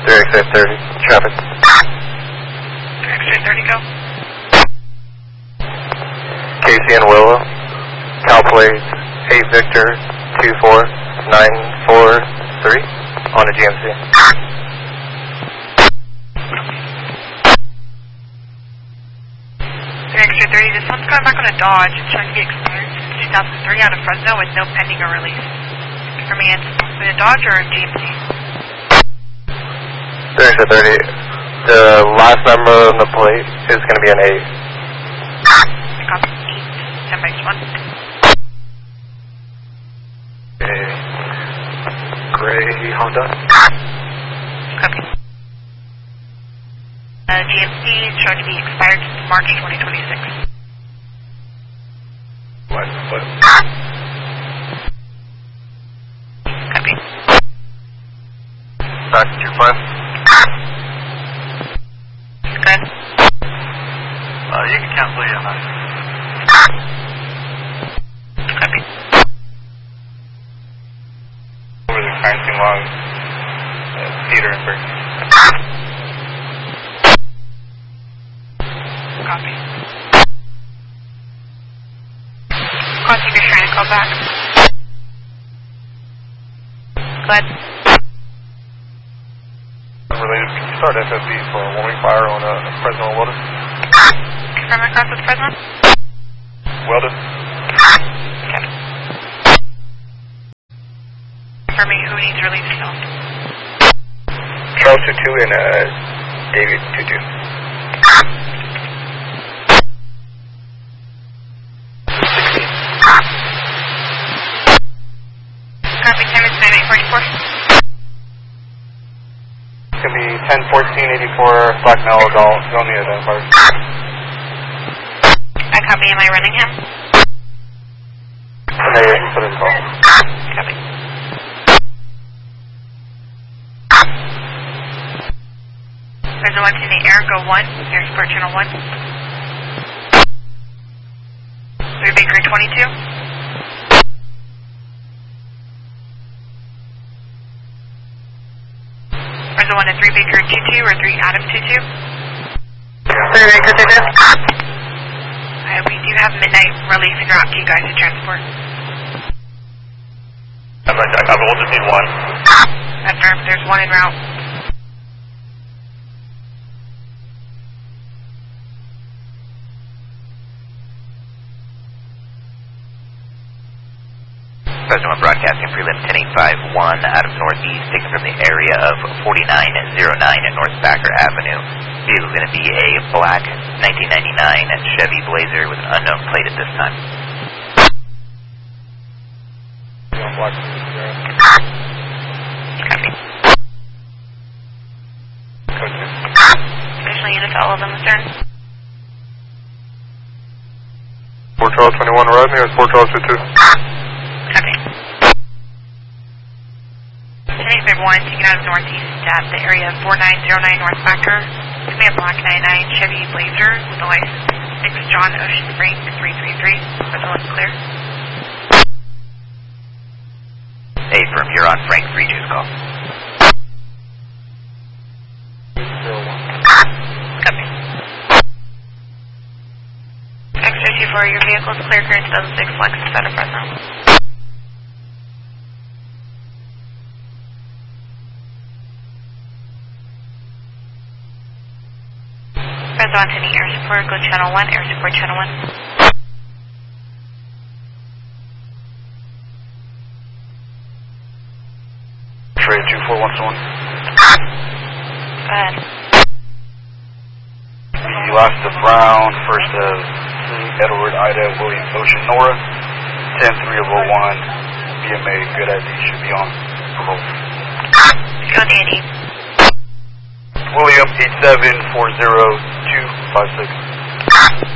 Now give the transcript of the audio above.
3XA30, traffic. 3XA30, go. Casey and Willow, Cal plates 8 Victor 24943 on a GMC. 3XA30, this one's going back on a Dodge. It's trying to be expired since 2003 out of Fresno with no pending or release. For me, it's a Dodge or a GMC. 3XA30, the last number on the plate is going to be an 8. I got 8, 10x1. Gray Honda. Copy. GMC is showing to be expired since March 2026. What? Copy. Passenger 5. Good. You can cancel your EMS. Copy. Over the cranking log, Peter and Bernie. Copy. Crossing, you're trying to call back. Good. Related, can you start FFB for a warning fire on Fresno and Weldon? Confirm across with Fresno? Weldon? Okay. Confirming who needs relief still. Charles 22 and David 22. Copy, time is 9844. It's going to be 101484 Black Mellow Doll. Don't need identifiers. I copy, am I running him? Okay, you can put in call. Copy. There's a 1 to the air, go 1, air support channel 1. 3 Baker 22. There's a 1 to 3 Baker 22 or 3 Adam 22. 3 Baker 22. We do have midnight relief en route to you guys to transport. I will just need 1. Affirm, there's 1 en route. Fresno broadcasting prelim 10851 out of northeast, taken from the area of 4909 North Backer Avenue. Vehicle is going to be a black 1999 Chevy Blazer with an unknown plate at this time. Copy. Additional units, all of them, sir. 41221 Rodney or 41222? Copy. 10851, taken out of northeast at the area of 4909 North Backer. It's me a black 99 Chevy Blazer with a license 6 John Ocean Spring 333. But the one's clear. Hey, from here on Frank Regis call. Copy. X-54, your vehicle is clear current 2006 Lexus out of Fresno. Fresno Anthony, air support, go channel 1, air support channel 1. Trade 24121. Go ahead. Last of Brown, first of Edward, Ida, William, Ocean, Nora, 10301, BMA, good ID, should be on parole. Go Danny. William, 8740256.